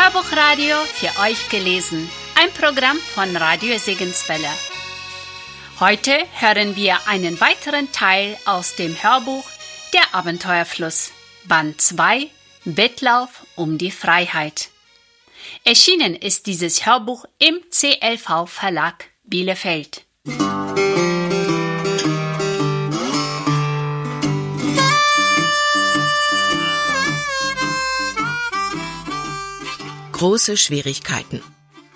Hörbuchradio für euch gelesen. Ein Programm von Radio Segenswelle. Heute hören wir einen weiteren Teil aus dem Hörbuch Der Abenteuerfluss, Band 2, Wettlauf um die Freiheit. Erschienen ist dieses Hörbuch im CLV Verlag Bielefeld. Große Schwierigkeiten.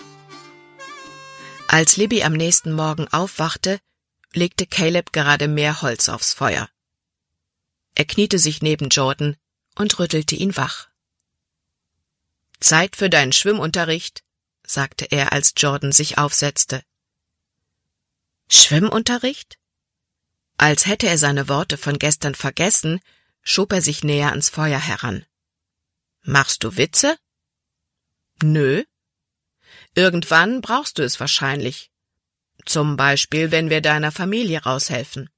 Als Libby am nächsten Morgen aufwachte, legte Caleb gerade mehr Holz aufs Feuer. Er kniete sich neben Jordan und rüttelte ihn wach. »Zeit für deinen Schwimmunterricht«, sagte er, als Jordan sich aufsetzte. »Schwimmunterricht?« Als hätte er seine Worte von gestern vergessen, schob er sich näher ans Feuer heran. »Machst du Witze?« »Nö. Irgendwann brauchst du es wahrscheinlich. Zum Beispiel, wenn wir deiner Familie raushelfen.«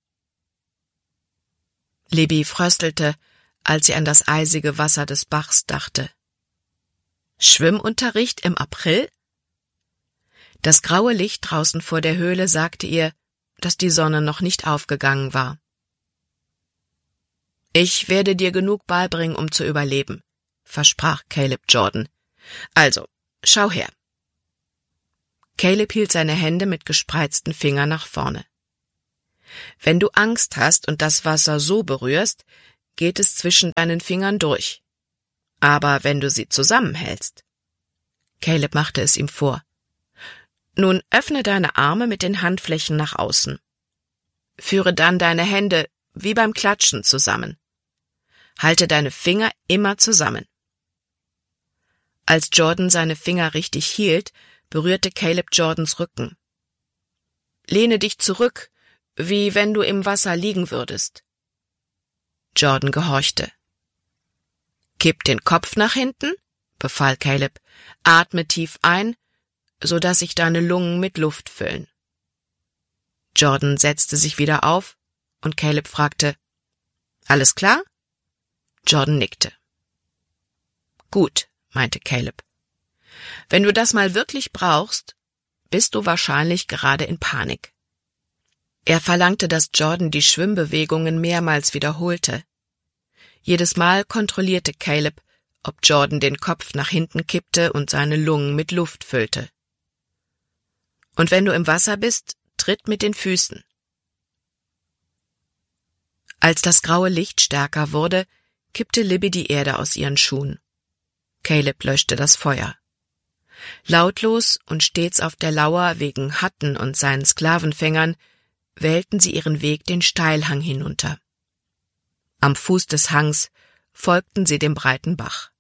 Libby fröstelte, als sie an das eisige Wasser des Bachs dachte. »Schwimmunterricht im April?« Das graue Licht draußen vor der Höhle sagte ihr, dass die Sonne noch nicht aufgegangen war. »Ich werde dir genug beibringen, um zu überleben«, versprach Caleb Jordan. »Also, schau her.« Caleb hielt seine Hände mit gespreizten Fingern nach vorne. »Wenn du Angst hast und das Wasser so berührst, geht es zwischen deinen Fingern durch. Aber wenn du sie zusammenhältst.« Caleb machte es ihm vor. »Nun öffne deine Arme mit den Handflächen nach außen. Führe dann deine Hände wie beim Klatschen zusammen. Halte deine Finger immer zusammen.« Als Jordan seine Finger richtig hielt, berührte Caleb Jordans Rücken. »Lehne dich zurück, wie wenn du im Wasser liegen würdest.« Jordan gehorchte. »Kipp den Kopf nach hinten«, befahl Caleb. »Atme tief ein, so dass sich deine Lungen mit Luft füllen.« Jordan setzte sich wieder auf und Caleb fragte, »Alles klar?« Jordan nickte. »Gut«, meinte Caleb. »Wenn du das mal wirklich brauchst, bist du wahrscheinlich gerade in Panik.« Er verlangte, dass Jordan die Schwimmbewegungen mehrmals wiederholte. Jedes Mal kontrollierte Caleb, ob Jordan den Kopf nach hinten kippte und seine Lungen mit Luft füllte. »Und wenn du im Wasser bist, tritt mit den Füßen.« Als das graue Licht stärker wurde, kippte Libby die Erde aus ihren Schuhen. Caleb löschte das Feuer. Lautlos und stets auf der Lauer wegen Hutton und seinen Sklavenfängern wählten sie ihren Weg den Steilhang hinunter. Am Fuß des Hangs folgten sie dem breiten Bach.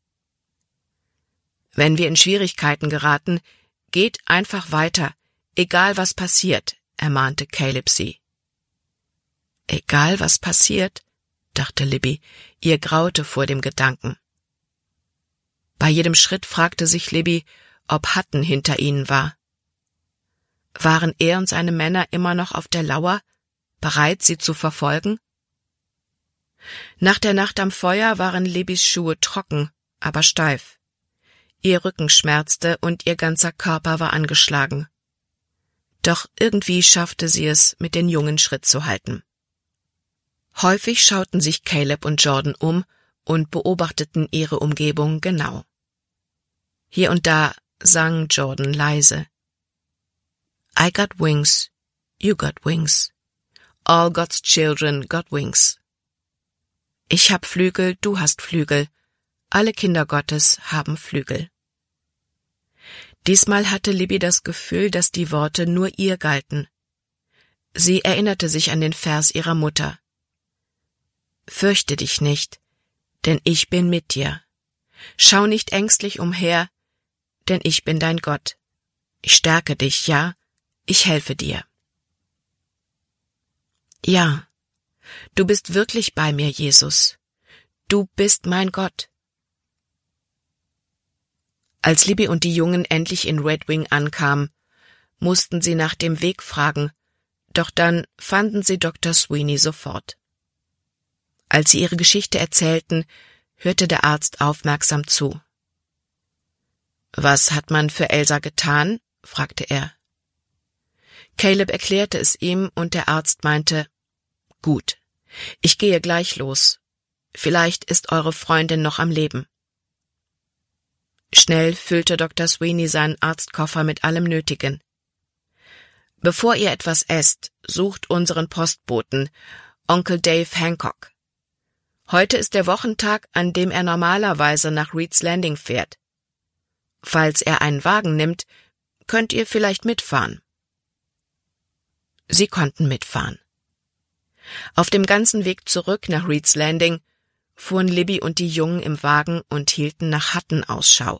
»Wenn wir in Schwierigkeiten geraten, geht einfach weiter, egal was passiert«, ermahnte Caleb sie. »Egal was passiert«, dachte Libby, ihr graute vor dem Gedanken. Bei jedem Schritt fragte sich Libby, ob Hutton hinter ihnen war. Waren er und seine Männer immer noch auf der Lauer, bereit, sie zu verfolgen? Nach der Nacht am Feuer waren Libbys Schuhe trocken, aber steif. Ihr Rücken schmerzte und ihr ganzer Körper war angeschlagen. Doch irgendwie schaffte sie es, mit den Jungen Schritt zu halten. Häufig schauten sich Caleb und Jordan um und beobachteten ihre Umgebung genau. Hier und da sang Jordan leise. I got wings, you got wings. All God's children got wings. Ich hab Flügel, du hast Flügel. Alle Kinder Gottes haben Flügel. Diesmal hatte Libby das Gefühl, dass die Worte nur ihr galten. Sie erinnerte sich an den Vers ihrer Mutter. Fürchte dich nicht, denn ich bin mit dir. Schau nicht ängstlich umher, denn ich bin dein Gott. Ich stärke dich, ja, ich helfe dir. Ja, du bist wirklich bei mir, Jesus. Du bist mein Gott. Als Libby und die Jungen endlich in Red Wing ankamen, mussten sie nach dem Weg fragen, doch dann fanden sie Dr. Sweeney sofort. Als sie ihre Geschichte erzählten, hörte der Arzt aufmerksam zu. »Was hat man für Elsa getan?« fragte er. Caleb erklärte es ihm und der Arzt meinte, »Gut, ich gehe gleich los. Vielleicht ist eure Freundin noch am Leben.« Schnell füllte Dr. Sweeney seinen Arztkoffer mit allem Nötigen. »Bevor ihr etwas esst, sucht unseren Postboten, Onkel Dave Hancock. Heute ist der Wochentag, an dem er normalerweise nach Reed's Landing fährt. Falls er einen Wagen nimmt, könnt ihr vielleicht mitfahren.« Sie konnten mitfahren. Auf dem ganzen Weg zurück nach Reed's Landing fuhren Libby und die Jungen im Wagen und hielten nach Hatten Ausschau.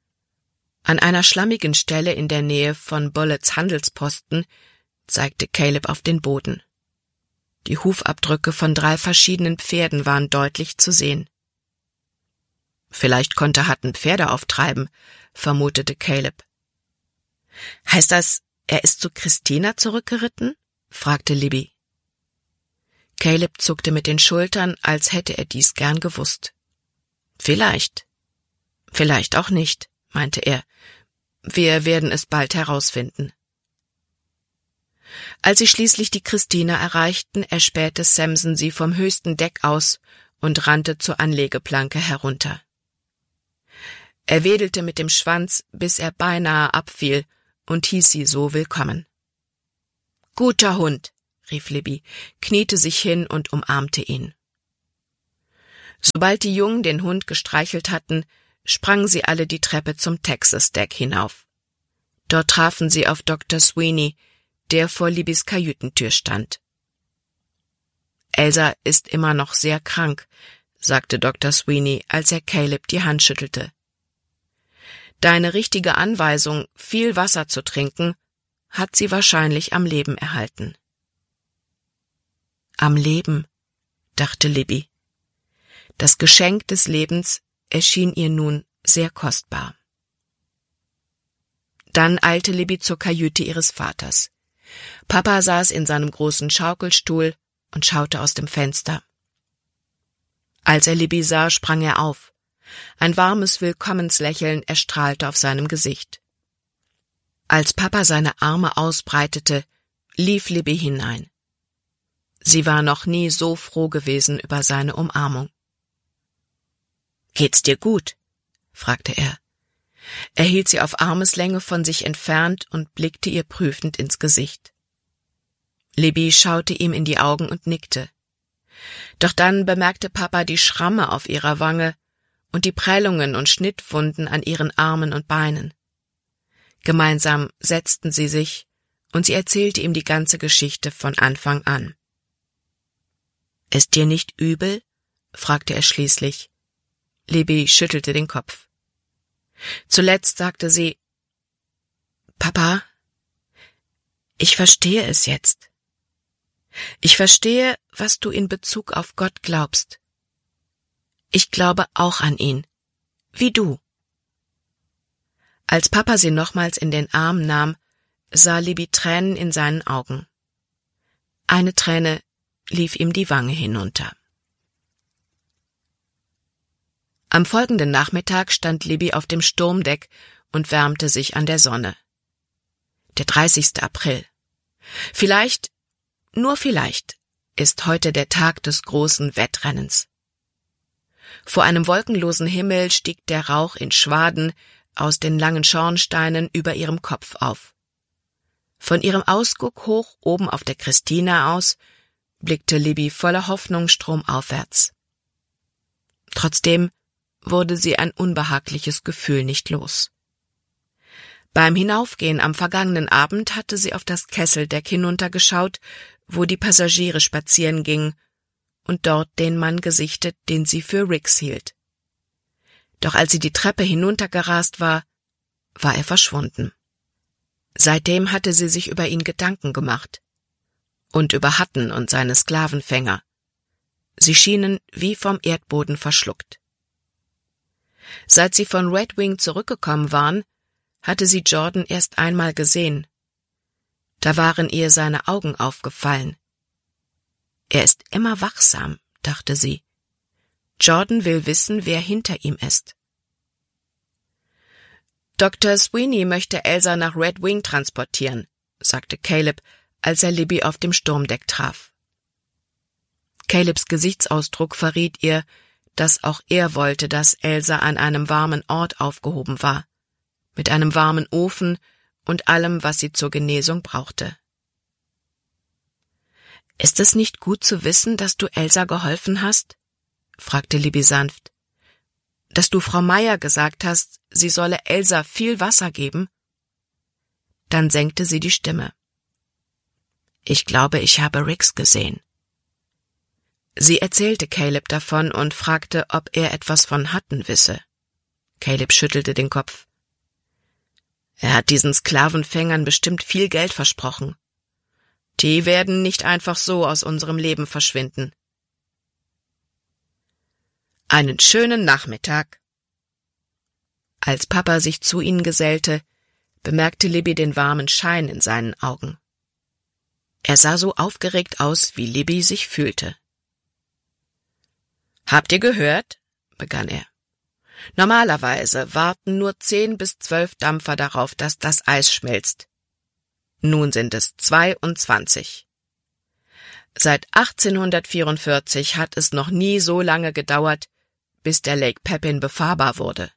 An einer schlammigen Stelle in der Nähe von Bullets Handelsposten zeigte Caleb auf den Boden. Die Hufabdrücke von 3 verschiedenen Pferden waren deutlich zu sehen. Vielleicht konnte Hutton Pferde auftreiben, vermutete Caleb. »Heißt das, er ist zu Christina zurückgeritten?« fragte Libby. Caleb zuckte mit den Schultern, als hätte er dies gern gewusst. »Vielleicht. Vielleicht auch nicht«, meinte er. »Wir werden es bald herausfinden.« Als sie schließlich die Christina erreichten, erspähte Samson sie vom höchsten Deck aus und rannte zur Anlegeplanke herunter. Er wedelte mit dem Schwanz, bis er beinahe abfiel, und hieß sie so willkommen. »Guter Hund«, rief Libby, kniete sich hin und umarmte ihn. Sobald die Jungen den Hund gestreichelt hatten, sprangen sie alle die Treppe zum Texas-Deck hinauf. Dort trafen sie auf Dr. Sweeney, der vor Libbys Kajütentür stand. »Elsa ist immer noch sehr krank«, sagte Dr. Sweeney, als er Caleb die Hand schüttelte. »Deine richtige Anweisung, viel Wasser zu trinken, hat sie wahrscheinlich am Leben erhalten.« »Am Leben«, dachte Libby. Das Geschenk des Lebens erschien ihr nun sehr kostbar. Dann eilte Libby zur Kajüte ihres Vaters. Papa saß in seinem großen Schaukelstuhl und schaute aus dem Fenster. Als er Libby sah, sprang er auf. Ein warmes Willkommenslächeln erstrahlte auf seinem Gesicht. Als Papa seine Arme ausbreitete, lief Libby hinein. Sie war noch nie so froh gewesen über seine Umarmung. »Geht's dir gut?« fragte er. Er hielt sie auf Armeslänge von sich entfernt und blickte ihr prüfend ins Gesicht. Libby schaute ihm in die Augen und nickte. Doch dann bemerkte Papa die Schramme auf ihrer Wange und die Prellungen und Schnittwunden an ihren Armen und Beinen. Gemeinsam setzten sie sich, und sie erzählte ihm die ganze Geschichte von Anfang an. »Ist dir nicht übel?« fragte er schließlich. Libby schüttelte den Kopf. Zuletzt sagte sie, »Papa, ich verstehe es jetzt. Ich verstehe, was du in Bezug auf Gott glaubst. Ich glaube auch an ihn, wie du.« Als Papa sie nochmals in den Arm nahm, sah Libby Tränen in seinen Augen. Eine Träne lief ihm die Wange hinunter. Am folgenden Nachmittag stand Libby auf dem Sturmdeck und wärmte sich an der Sonne. Der 30. April. Vielleicht, nur vielleicht, ist heute der Tag des großen Wettrennens. Vor einem wolkenlosen Himmel stieg der Rauch in Schwaden aus den langen Schornsteinen über ihrem Kopf auf. Von ihrem Ausguck hoch oben auf der Christina aus blickte Libby voller Hoffnung stromaufwärts. Trotzdem wurde sie ein unbehagliches Gefühl nicht los. Beim Hinaufgehen am vergangenen Abend hatte sie auf das Kesseldeck hinuntergeschaut, wo die Passagiere spazieren gingen, und dort den Mann gesichtet, den sie für Riggs hielt. Doch als sie die Treppe hinuntergerast war, war er verschwunden. Seitdem hatte sie sich über ihn Gedanken gemacht. Und über Hutton und seine Sklavenfänger. Sie schienen wie vom Erdboden verschluckt. Seit sie von Red Wing zurückgekommen waren, hatte sie Jordan erst einmal gesehen. Da waren ihr seine Augen aufgefallen. Er ist immer wachsam, dachte sie. Jordan will wissen, wer hinter ihm ist. Dr. Sweeney möchte Elsa nach Red Wing transportieren, sagte Caleb, als er Libby auf dem Sturmdeck traf. Calebs Gesichtsausdruck verriet ihr, dass auch er wollte, dass Elsa an einem warmen Ort aufgehoben war, mit einem warmen Ofen und allem, was sie zur Genesung brauchte. »Ist es nicht gut zu wissen, dass du Elsa geholfen hast?« fragte Libby sanft. »Dass du Frau Meyer gesagt hast, sie solle Elsa viel Wasser geben?« Dann senkte sie die Stimme. »Ich glaube, ich habe Rix gesehen.« Sie erzählte Caleb davon und fragte, ob er etwas von Hutton wisse. Caleb schüttelte den Kopf. »Er hat diesen Sklavenfängern bestimmt viel Geld versprochen. Die werden nicht einfach so aus unserem Leben verschwinden.« »Einen schönen Nachmittag.« Als Papa sich zu ihnen gesellte, bemerkte Libby den warmen Schein in seinen Augen. Er sah so aufgeregt aus, wie Libby sich fühlte. »Habt ihr gehört?« begann er. »Normalerweise warten nur 10 bis 12 Dampfer darauf, dass das Eis schmilzt. Nun sind es 22. Seit 1844 hat es noch nie so lange gedauert, bis der Lake Pepin befahrbar wurde.«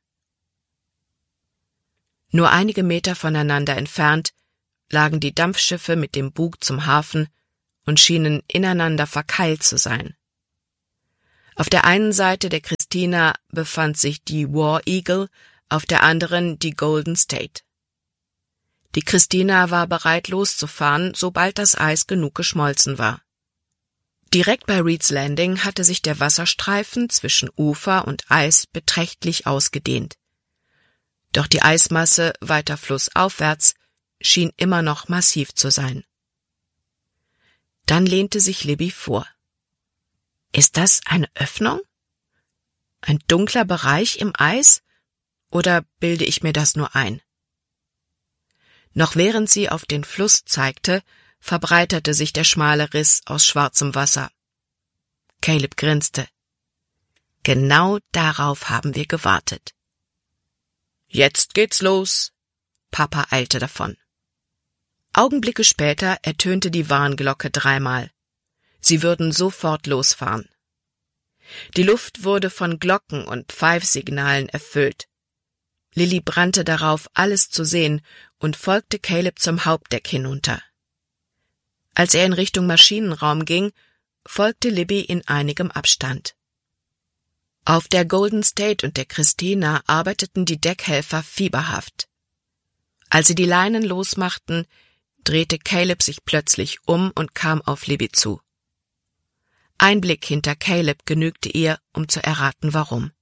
Nur einige Meter voneinander entfernt lagen die Dampfschiffe mit dem Bug zum Hafen und schienen ineinander verkeilt zu sein. Auf der einen Seite der Christina befand sich die War Eagle, auf der anderen die Golden State. Die Christina war bereit loszufahren, sobald das Eis genug geschmolzen war. Direkt bei Reed's Landing hatte sich der Wasserstreifen zwischen Ufer und Eis beträchtlich ausgedehnt. Doch die Eismasse weiter flussaufwärts schien immer noch massiv zu sein. Dann lehnte sich Libby vor. »Ist das eine Öffnung? Ein dunkler Bereich im Eis? Oder bilde ich mir das nur ein?« Noch während sie auf den Fluss zeigte, verbreiterte sich der schmale Riss aus schwarzem Wasser. Caleb grinste. »Genau darauf haben wir gewartet.« »Jetzt geht's los!« Papa eilte davon. Augenblicke später ertönte die Warnglocke 3-mal. Sie würden sofort losfahren. Die Luft wurde von Glocken und Pfeifsignalen erfüllt. Lilly brannte darauf, alles zu sehen, und folgte Caleb zum Hauptdeck hinunter. Als er in Richtung Maschinenraum ging, folgte Libby in einigem Abstand. Auf der Golden State und der Christina arbeiteten die Deckhelfer fieberhaft. Als sie die Leinen losmachten, drehte Caleb sich plötzlich um und kam auf Libby zu. Ein Blick hinter Caleb genügte ihr, um zu erraten, warum.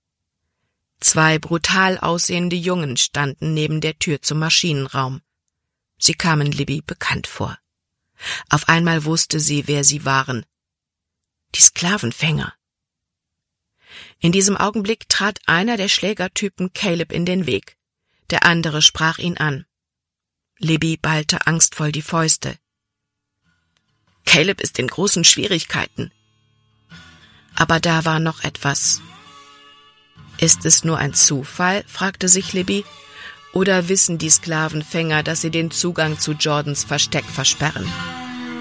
2 brutal aussehende Jungen standen neben der Tür zum Maschinenraum. Sie kamen Libby bekannt vor. Auf einmal wusste sie, wer sie waren. Die Sklavenfänger. In diesem Augenblick trat einer der Schlägertypen Caleb in den Weg. Der andere sprach ihn an. Libby ballte angstvoll die Fäuste. Caleb ist in großen Schwierigkeiten. Aber da war noch etwas. Ist es nur ein Zufall, fragte sich Libby, oder wissen die Sklavenfänger, dass sie den Zugang zu Jordans Versteck versperren?